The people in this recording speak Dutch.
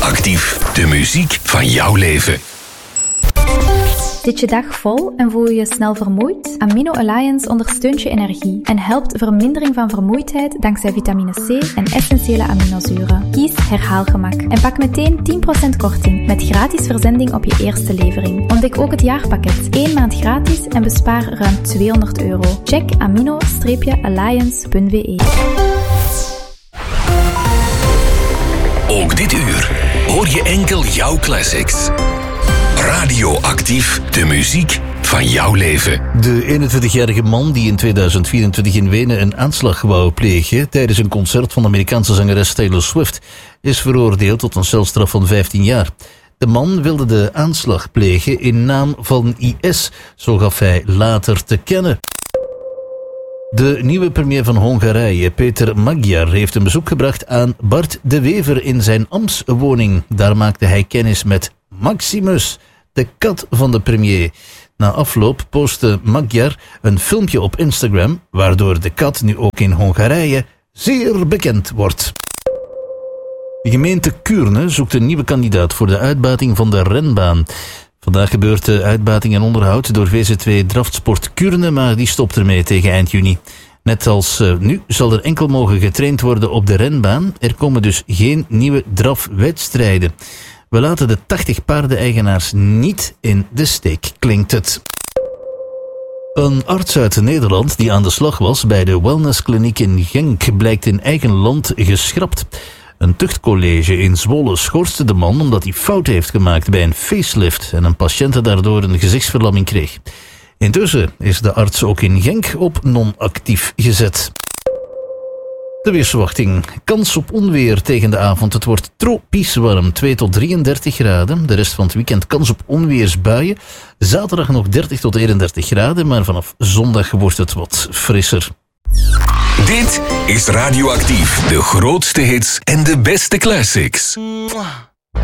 Radioactief, de muziek van jouw leven. Zit je dag vol en voel je je snel vermoeid? Amino Alliance ondersteunt je energie en helpt vermindering van vermoeidheid dankzij vitamine C en essentiële aminozuren. Kies herhaalgemak en pak meteen 10% korting met gratis verzending op je eerste levering. Ontdek ook het jaarpakket, 1 maand gratis en bespaar ruim €200. Check amino-alliance.be. Ook dit uur hoor je enkel jouw classics. Radioactief, de muziek van jouw leven. De 21-jarige man die in 2024 in Wenen een aanslag wou plegen tijdens een concert van de Amerikaanse zangeres Taylor Swift is veroordeeld tot een celstraf van 15 jaar. De man wilde de aanslag plegen in naam van IS, zo gaf hij later te kennen. De nieuwe premier van Hongarije, Péter Magyar, heeft een bezoek gebracht aan Bart de Wever in zijn ambtswoning. Daar maakte hij kennis met Maximus, de kat van de premier. Na afloop postte Magyar een filmpje op Instagram, waardoor de kat nu ook in Hongarije zeer bekend wordt. De gemeente Kuurne zoekt een nieuwe kandidaat voor de uitbating van de renbaan. Vandaag gebeurt de uitbating en onderhoud door VZ2 Draftsport Kuurne, maar die stopt ermee tegen eind juni. Net als nu zal er enkel mogen getraind worden op de renbaan. Er komen dus geen nieuwe drafwedstrijden. We laten de 80 paardeneigenaars niet in de steek, klinkt het. Een arts uit Nederland die aan de slag was bij de wellnesskliniek in Genk blijkt in eigen land geschrapt. Een tuchtcollege in Zwolle schorste de man omdat hij fout heeft gemaakt bij een facelift en een patiënt daardoor een gezichtsverlamming kreeg. Intussen is de arts ook in Genk op non-actief gezet. De weersverwachting. Kans op onweer tegen de avond. Het wordt tropisch warm, 2 tot 33 graden. De rest van het weekend kans op onweersbuien. Zaterdag nog 30 tot 31 graden, maar vanaf zondag wordt het wat frisser. Dit is Radioactief, de grootste hits en de beste classics.